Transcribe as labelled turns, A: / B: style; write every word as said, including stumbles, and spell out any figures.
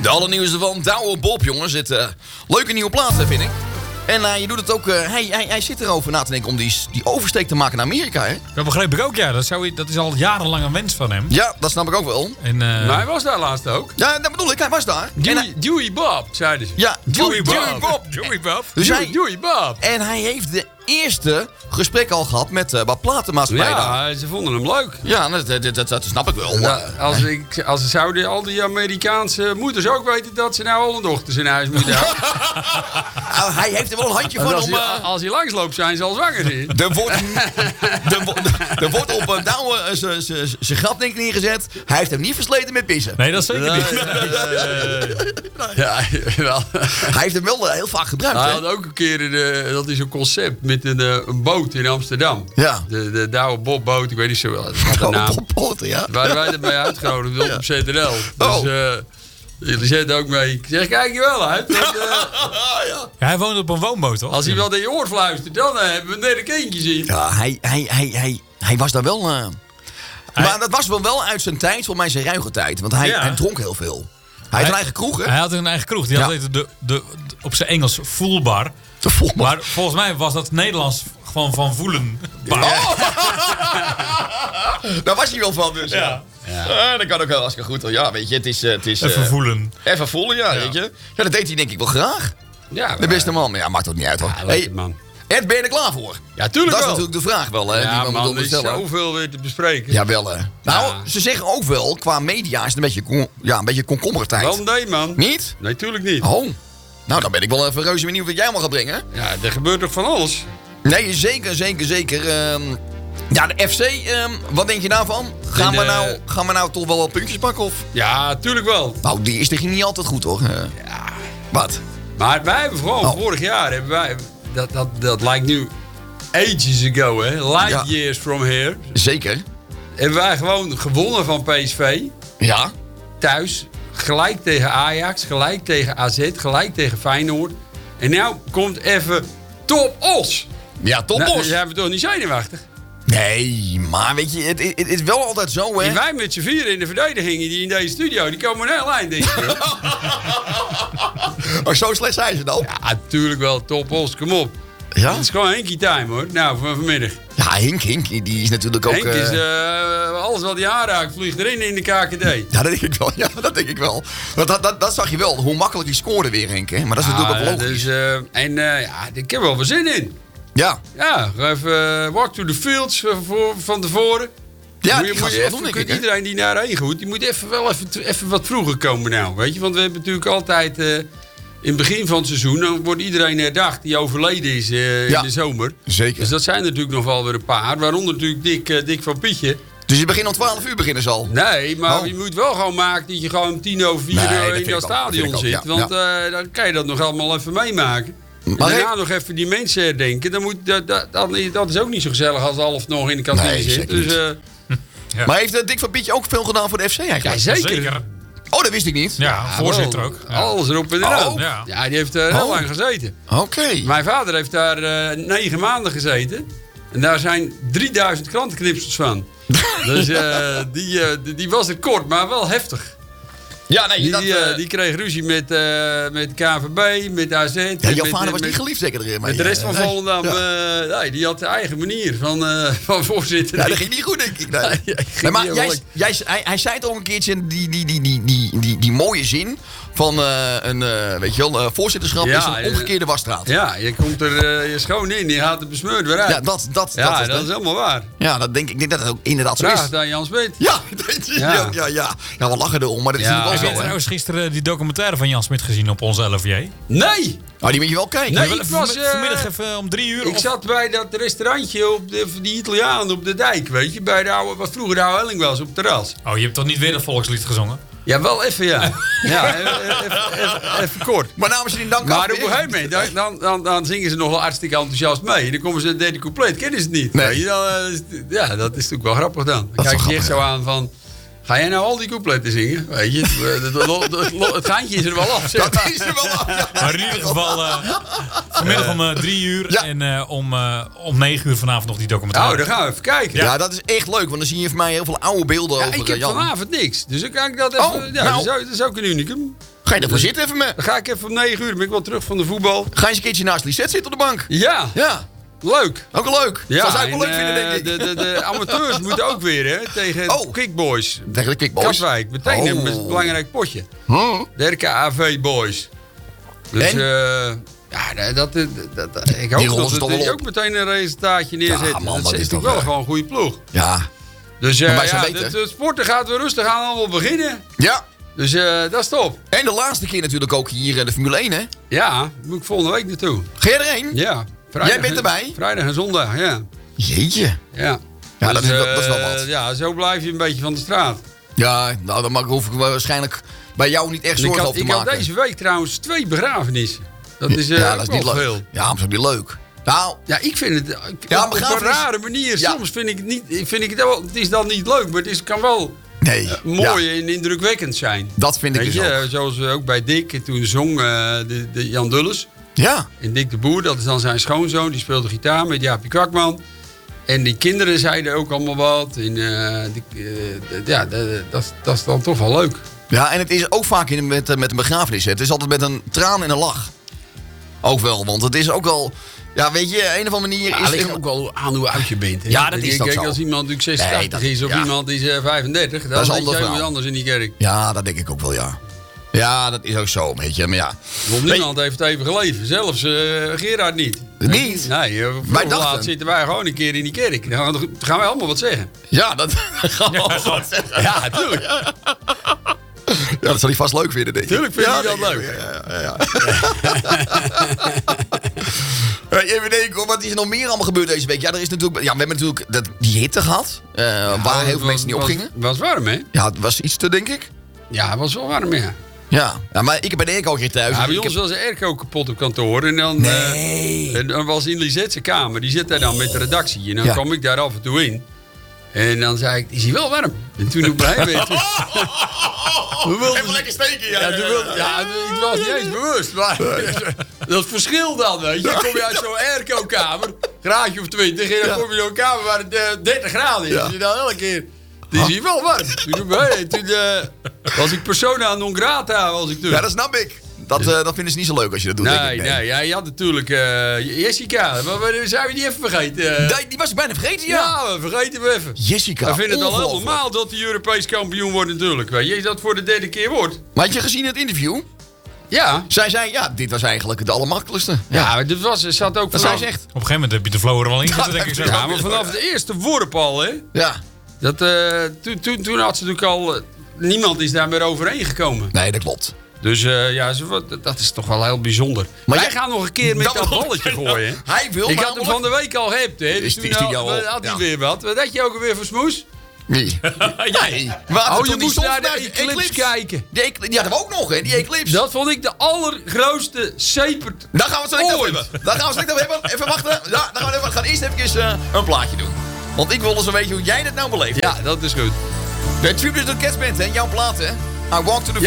A: De allernieuwste van Douwe Bob, jongens. Dit uh, leuke nieuwe plaat, vind ik. En uh, je doet het ook, uh, hij, hij, hij zit erover na te denken om die, die oversteek te maken naar Amerika, hè?
B: Dat begreep ik ook, ja. Dat, zou, dat is al jarenlang een wens van hem.
A: Ja, dat snap ik ook wel.
B: En, uh...
C: Maar hij was daar laatst ook.
A: Ja, dat bedoel ik, hij was daar.
C: Dewey,
A: hij...
C: Dewey Bob, zeiden ze.
A: Ja, Dewey Bob.
B: Dewey Bob. Dewey Bob.
A: Dus
C: Dewey,
A: hij...
C: Dewey Bob.
A: En hij heeft de eerste gesprek al gehad met uh, wat platenmaatschappij.
C: Ja, ze vonden hem leuk.
A: Ja, dat, dat, dat, dat snap ik wel.
C: Ja, als ik, als zouden al die Amerikaanse moeders ook weten dat ze nou al een dochters in huis moeten houden.
A: Nou, hij heeft er wel een handje van
C: als,
A: om...
C: hij,
A: Uh...
C: als hij langsloopt zijn ze al zwanger in.
A: Er wordt, er, wordt, er wordt op uh, Douwe uh, zijn gat denk ik neergezet. Hij heeft hem niet versleten met pissen.
B: Nee, dat is zeker
C: Nee,
B: niet.
C: nee, nee, nee. Ja, wel.
A: Hij heeft hem wel uh, heel vaak gebruikt.
C: Hij
A: Hè?
C: had ook een keer een, uh, dat is een concept met een, uh, een boot in Amsterdam.
A: Ja.
C: De, de Douwe Bob boot, ik weet niet zo wel. Wat de naam.
A: Potter, ja.
C: Waar wij erbij uitgenodigd op,
A: Ja.
C: op Z N L. Dus
A: Oh.
C: uh, jullie zetten ook mee. Ik zeg, kijk je wel uit. Want, uh,
A: ja.
B: Ja, hij woont op een woonboot, toch?
C: als hij wel in je oor fluistert, dan uh, hebben we een derde kindje zien.
A: Ja, hij, hij, hij, hij, hij was daar wel... Uh...
B: Hij-
A: Maar dat was wel wel uit zijn tijd, volgens mij zijn ruige tijd. Want hij,
B: Ja.
A: hij dronk heel veel. Hij had een eigen kroeg, hè?
B: Hij had een eigen kroeg. Die
A: Ja.
B: had de, de, de, op zijn Engels voelbar.
A: De volman.
B: Maar volgens mij was dat Nederlands gewoon van voelen.
A: Oh. Daar was hij wel van, dus.
B: Ja.
A: Ja. Ah, dat kan ook wel hartstikke goed. Ja, weet je, het is... uh, Het is
B: Even
A: uh,
B: voelen.
A: Even voelen, ja, weet je. Ja, dat deed hij denk ik wel graag.
C: Ja,
A: De beste man. Maar ja, maakt ook niet uit, hoor.
C: Ja,
A: Hey,
C: lekker, man.
A: Ed, ben je er klaar voor?
C: Ja, tuurlijk
A: Dat is
C: wel.
A: natuurlijk de vraag wel, hè? die
C: Ja,
A: we
C: man,
A: moeten
C: er is
A: stellen.
C: zoveel weer te bespreken.
A: Jawel, hè. Nou,
C: Ja.
A: ze zeggen ook wel, qua media is het een beetje, kon- ja, een beetje komkommertijd.
C: Wel nee, man.
A: Niet?
C: Nee, tuurlijk niet.
A: Oh. Nou, dan ben ik wel even reuze benieuwd wat jij allemaal gaat brengen.
C: Ja, er gebeurt toch van alles?
A: Nee, zeker, zeker, zeker. Ehm, ja, de F C, ehm, wat denk je daarvan? Gaan,
C: In
A: we
C: de-
A: nou, gaan we nou toch wel wat puntjes pakken? Of?
C: Ja, tuurlijk wel.
A: Nou, die is tegen niet altijd goed, hoor. Eh,
C: Ja.
A: Wat?
C: Maar wij hebben vooral
A: Oh.
C: vorig jaar, hebben wij, dat, dat, dat lijkt nu ages ago, hè? Light
A: Ja.
C: years from here.
A: Zeker.
C: Hebben wij gewoon gewonnen van P S V.
A: Ja.
C: Thuis. Gelijk tegen Ajax, gelijk tegen A Z, gelijk tegen Feyenoord. En nou komt even Top Os.
A: Ja, top
C: Nou,
A: Os.
C: zijn we toch niet zenuwachtig?
A: Nee, maar weet je, het, het, het is wel altijd zo, hè?
C: En wij met z'n vieren in de verdediging die in deze studio, die komen een heel eind, denk ik.
A: Maar zo slecht zijn ze dan.
C: Ja, natuurlijk wel. Top Os, kom op.
A: Ja?
C: Het is gewoon Henkie time, hoor. Nou, van vanmiddag.
A: Ja, Henk, Henk, die is natuurlijk ook...
C: Henk is,
A: eh,
C: uh, alles wat hij aanraakt, vliegt erin in de K K D.
A: Ja, dat denk ik wel. Ja, dat denk ik wel. Dat, dat, dat, dat zag je wel. Hoe makkelijk die scoorde weer, Henk. Hè? Maar dat is natuurlijk ook
C: Ah,
A: logisch.
C: dus, uh, en uh, ja, ik heb er wel veel zin in.
A: Ja.
C: Ja, even uh, walk to the fields uh, voor, van tevoren.
A: Ja,
C: moet
A: die
C: je,
A: gaan
C: moet
A: ze
C: je
A: wel
C: even,
A: doen, denk
C: kunt
A: ik, hè?
C: iedereen die naar heen gaat, die moet even wel even, even wat vroeger komen nou. Weet je, want we hebben natuurlijk altijd... Uh, in het begin van het seizoen dan wordt iedereen herdacht die overleden is uh,
A: Ja,
C: in de zomer.
A: zeker.
C: Dus dat zijn er natuurlijk nog wel weer een paar. Waaronder natuurlijk Dick, uh, Dick van Pietje.
A: Dus je begint om twaalf uur beginnen ze al.
C: Nee, maar
A: Oh.
C: je moet wel gewoon maken dat je gewoon tien over vier
A: Nee, dat
C: uur
A: vind
C: in
A: ik
C: dat
A: ook, dat vind
C: stadion
A: ik ook,
C: zit.
A: ja,
C: Want uh, dan kan je dat nog allemaal even meemaken. En
A: Maar
C: daarna
A: he-
C: nog even die mensen herdenken. Dan moet, dat, dat, dat, dat is ook niet zo gezellig als half nog in de kantine
A: Nee,
C: zit.
A: zeker
C: Dus
A: niet.
C: uh,
B: Ja.
A: Maar heeft uh, Dick van Pietje ook veel gedaan voor de F C eigenlijk?
C: ja, zeker.
B: Zeker.
A: Oh, dat wist ik niet.
B: Ja,
C: Ja,
B: voorzitter
C: wel.
B: ook. Ja.
C: Alles erop en eraan.
A: Oh.
C: Ja. ja, die heeft daar heel
A: Oh.
C: lang gezeten.
A: Oké.
C: Mijn vader heeft daar uh, negen maanden gezeten. En daar zijn drieduizend krantenknipsels van. Dus uh, die, uh, die, die was er kort, maar wel heftig.
A: Ja, nee,
C: Die,
A: dat,
C: die,
A: uh,
C: uh, die kreeg ruzie met, uh, met K V B, met A Z.
A: ja,
C: met,
A: jouw
C: met-
A: vader was
C: met,
A: niet geliefd zeker erin.
C: met de rest van
A: nee.
C: Volendam.
A: Ja.
C: Uh, nee, die had de eigen manier van, uh, van voorzitter.
A: Ja, dat ging niet goed, denk ik. Nee.
C: Ja, ging
A: Nee, maar
C: niet
A: jij,
C: helemaal
A: jij, hij, hij zei toch een keertje die, die, die, die, die, die, die mooie zin van uh, een uh, weet je wel, uh, voorzitterschap
C: Ja,
A: is een
C: ja.
A: omgekeerde wasstraat.
C: Ja, je komt er uh, je schoon in, die gaat er besmeurd weer uit.
A: Ja, dat, dat,
C: Ja,
A: dat,
C: dat,
A: is,
C: is helemaal waar.
A: ja, dat denk ik. Ik denk dat het ook inderdaad zo
C: Vraag
A: is.
C: het aan Jan Smit.
A: Ja, ja, ja, ja, ja. Ja, we lachen erom, maar dat is
C: Ja.
A: natuurlijk
B: Heb
A: wel
B: je
A: zo, hè.
B: trouwens gisteren die documentaire van Jan Smit gezien op onze L V J?
C: Nee!
A: Nou, die moet je wel kijken.
C: Nee,
B: Wel
C: ik
B: even
C: was,
B: vanmi-
C: uh,
B: vanmiddag even om drie uur.
C: Ik
B: of-
C: zat bij dat restaurantje op de, die Italiaan op de dijk, weet je. Bij de oude, wat vroeger de oude Helling was, op het terras.
B: Oh, je hebt toch niet weer dat volkslied gezongen?
C: Ja, wel even, ja. Ja, even, even, even, even kort.
A: Maar namens je die dank
C: Maar
A: af,
C: op een gegeven moment, dan, dan, dan, dan zingen ze nog wel hartstikke enthousiast mee. En dan komen ze het derde couplet, kennen ze het niet.
A: Nee.
C: Weet je, dan, eh, is het- ja, dat is natuurlijk wel grappig dan. Dan
A: is
C: kijk
A: wel
C: je echt zo
A: grappig,
C: aan van... Ga jij nou al die coupletten zingen? Weet je, het, het, het, het, het gaantje is er wel af. zeg.
A: Dat is er wel af. Ja.
B: Maar in ieder geval uh, vanmiddag om uh, drie uur
A: Ja.
B: en uh, om, uh, om negen uur vanavond nog die documentaire.
C: Nou, dan gaan we even kijken.
A: Ja, dat is echt leuk, want dan zie je van mij heel veel oude beelden
C: Ja,
A: over
C: ik
A: uh,
C: heb
A: Jan.
C: vanavond niks. Dus dan kan ik dat even...
A: Oh,
C: ja,
A: nou.
C: dat, is ook, dat is ook een unicum.
A: Ga je ervoor zitten even me?
C: Dan ga ik even om negen uur, dan ben ik wel terug van de voetbal.
A: Ga je eens een keertje naast Lisette zitten op de bank?
C: Ja,
A: Ja,
C: leuk.
A: ook wel leuk.
C: Ja,
A: Zou zij ook wel leuk
C: en,
A: vinden,
C: eh,
A: denk ik.
C: De, de, de amateurs moeten ook weer, hè, tegen
A: Oh.
C: Kickboys.
A: Tegen de Kickboys.
C: Katwijk, meteen
A: Oh.
C: een best belangrijk potje.
A: Huh?
C: De R K A V Boys. Dus
A: En?
C: eh ja, dat, dat, dat, dat- ik hoop
A: rollen
C: dat
A: ze toch
C: het
A: wel
C: ook
A: op.
C: meteen een resultaatje neerzetten.
A: Ja, man,
C: dat
A: dat
C: is
A: is toch,
C: natuurlijk wel
A: eh,
C: gewoon een goede ploeg.
A: Ja.
C: Dus eh,
A: Maar wij zijn
C: ja,
A: beter.
C: het, het sporten gaat weer rustig aan allemaal beginnen.
A: Ja.
C: Dus eh, dat is top.
A: En de laatste keer natuurlijk ook hier in de Formule één, hè?
C: Ja, daar moet ik volgende week naartoe.
A: Ga jij erheen?
C: Ja. Vrijdag,
A: Jij bent erbij?
C: Vrijdag en zondag, ja.
A: Jeetje.
C: Ja,
A: Ja, dat is wel-
C: eh,
A: dat is wel wat.
C: Ja, zo blijf je een beetje van de straat.
A: Ja, nou dan mag, hoef ik waarschijnlijk bij jou niet echt
C: En ik
A: zorgen
C: had,
A: over te
C: ik had
A: maken.
C: deze week trouwens twee begrafenissen. Dat is, eh,
A: ja,
C: ook
A: dat is
C: wel
A: niet leuk.
C: veel.
A: Ja, maar dat is niet leuk. Nou,
C: Ja, ik vind het ik-
A: Ja,
C: op, op een
A: begrafenis-
C: rare manier.
A: Ja.
C: Soms vind ik het niet. Vind ik het, wel, het is dan niet leuk, maar het is, kan wel
A: nee.
C: eh, mooi
A: Ja,
C: en indrukwekkend zijn.
A: dat vind ik
C: Weet
A: dus
C: je,
A: ook.
C: eh, zoals eh, ook bij Dick, toen zong eh, de, de Jan Dulles.
A: Ja.
C: En Dick de Boer, dat is dan zijn schoonzoon, die speelde gitaar met Jaapie Kwakman. En die kinderen zeiden ook allemaal wat. En, eh, die, eh, ja, dat, dat, dat is dan toch wel leuk.
A: Ja, en het is ook vaak in, met, met een begrafenis. hè. Het is altijd met een traan en een lach. Ook wel, want het is ook wel... Ja, weet je, een of andere manier
C: Ja,
A: is...
C: het ligt ook wel aan hoe oud je bent. Hè?
A: Ja, dat is
C: Ik
A: ook
C: denk,
A: zo.
C: Als iemand natuurlijk zesentachtig
A: Nee, dat-
C: is of
A: ja.
C: iemand die is eh, vijfendertig, dan
A: Dat is een
C: weet je
A: ander
C: helemaal
A: verhaal.
C: anders in die kerk.
A: Ja, dat denk ik ook wel, ja. Ja, dat is ook zo, weet je. Maar ja.
C: Want niemand heeft even geleven, zelfs eh, Gerard niet.
A: Niet?
C: Nee, uh,
A: Wij
C: laat
A: dachten-
C: zitten wij gewoon een keer in die kerk. Dan gaan, we, dan gaan wij allemaal wat zeggen.
A: Ja, dat gaan we allemaal wat zeggen.
C: Ja, natuurlijk.
A: Ja, dat zal hij vast leuk vinden, denk ik.
C: Tuurlijk vindt
A: ja,
C: hij dat
A: denk ik.
C: leuk.
A: Ja, ja, ja. Hey, even denken, hoor, wat is er nog meer allemaal gebeurd deze week? Ja, er is natuurlijk, ja we hebben natuurlijk dat, die hitte gehad. eh, waar heel veel mensen niet
C: was,
A: opgingen.
C: was warm, hè?
A: Ja, het was iets te, denk ik.
C: Ja, het was wel warm, ja.
A: Ja, ja maar ik heb bij de airco hier thuis.
C: Ja,
A: dus
C: bij
A: ik
C: ons
A: heb-
C: was de airco kapot op kantoor. En dan,
A: Nee.
C: eh, en dan was in Lisette's kamer. Die zit daar dan met de redactie. En dan
A: Ja.
C: kwam ik daar af en toe in. En dan zei ik, is hij wel warm? En toen op een gegeven moment... We wilden-
A: Even lekker steken, ja.
C: Ja, toen wilde, ja, ik was niet eens bewust. Maar dat verschil dan, weet je. Dan kom je uit zo'n airco-kamer, graadje of twintig. En dan
A: Ja.
C: kom je in zo'n kamer waar het eh, dertig graden is.
A: Ja.
C: En je dan elke keer... Het is hier wel warm. Toen, hey, toen eh, was ik persona non grata, was ik toen.
A: Ja, dat snap ik. Dat, eh, dat vinden ze niet zo leuk als je dat doet, denk
C: Nee,
A: ik.
C: nee, ja, je had natuurlijk eh, Jessica. Maar we zijn we die even vergeten? Eh,
A: Die, die was ik bijna vergeten, ja.
C: ja, we vergeten we even.
A: Jessica,
C: We vinden het al heel
A: ongelooflijk.
C: normaal dat hij Europees kampioen wordt natuurlijk. Weet je, dat voor de derde keer wordt.
A: Maar had je gezien het interview?
C: Ja.
A: Zij zei, ja, dit was eigenlijk de allermakkelijkste.
C: Ja, maar dit was, er zat ook
A: Dat
C: vanaf...
A: zei ze echt.
B: Op een gegeven moment heb je de flow er al in zitten, denk ik zo.
C: Ja, maar vanaf de eerste worp al, hè.
A: Ja.
C: Dat, eh, toen, toen, toen had ze natuurlijk al... eh, niemand is daar meer overheen gekomen.
A: Nee, dat klopt.
C: Dus eh, ja, ze, wat- dat is toch wel heel bijzonder.
A: Maar
C: Wij
A: jij-
C: gaan nog een keer met
A: Dat
C: dat,
A: wil ik
C: balletje
A: zeggen.
C: gooien.
A: Hij wil
C: Ik had hem
A: namelijk-
C: van de week al gehept, hè.
A: Is
C: Dus
A: die-
C: toen
A: is die
C: had,
A: al-
C: had hij
A: ja.
C: weer wat. Wat had je ook alweer voor smoes?
A: Nee. Nee. We hadden
C: Oh,
A: toen
C: je
A: die
C: moest
A: stond
C: naar de
A: vanuit
C: Eclipse kijken.
A: Die eclipse. Ja, dat hebben we ook nog, hè, die Eclipse.
C: Dat vond ik de allergrootste sepert.
A: Daar gaan we het zo niet over
C: Ooit.
A: hebben. Daar gaan we het zo niet over hebben. Even wachten. Ja, daar gaan we, even, we gaan eerst even uh, een plaatje doen. Want ik wil dus weten hoe jij dit nou beleeft.
C: Ja, dat is goed.
A: De Tribute to the Cats Band, hè, jouw plaat, hè. I Walk to the